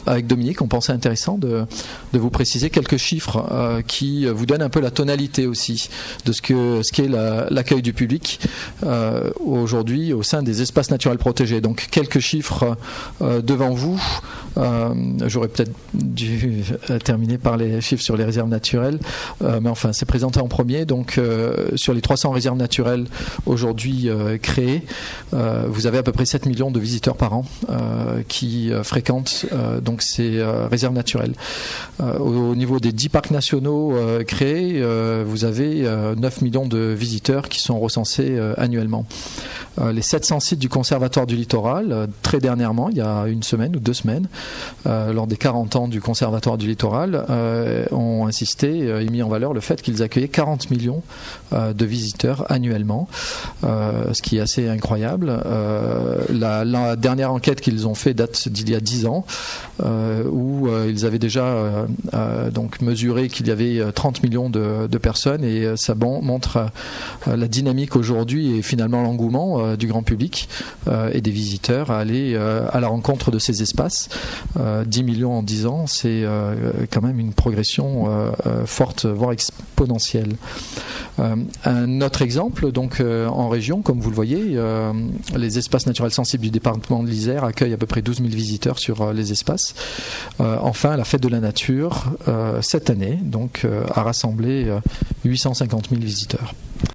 avec Dominique, on pensait intéressant de vous préciser quelques chiffres qui vous donnent un peu la tonalité aussi de ce qu'est l'accueil du public aujourd'hui au sein des espaces naturels protégés. Donc quelques chiffres devant vous. J'aurais peut-être dû terminer par les chiffres sur les réserves naturelles, mais enfin c'est présenté en premier. Donc sur les 300 réserves naturelles aujourd'hui créées, vous avez à peu près 7 millions de visiteurs par an qui fréquentent donc ces réserves naturelles. Au niveau des 10 parcs nationaux créés, vous avez 9 millions de visiteurs qui sont recensés annuellement. Les 700 sites du Conservatoire du Littoral, très dernièrement, il y a une semaine ou 2 semaines, lors des 40 ans du Conservatoire du Littoral, ont insisté et mis en valeur le fait qu'ils accueillaient 40 millions de visiteurs annuellement, ce qui est assez incroyable. La dernière enquête qu'ils ont fait date d'il y a 10 ans, où ils avaient déjà donc mesuré qu'il y avait 30 millions de personnes, et ça montre la dynamique aujourd'hui et finalement l'engouement du grand public et des visiteurs à aller à la rencontre de ces espaces. 10 millions en 10 ans, c'est quand même une progression forte, voire exponentielle. Un autre exemple, donc en région, comme vous le voyez, les espaces naturels sensibles du département de l'Isère accueillent à peu près 12 000 visiteurs sur les espaces. Enfin, la fête de la nature, cette année, donc, a rassemblé 850 000 visiteurs.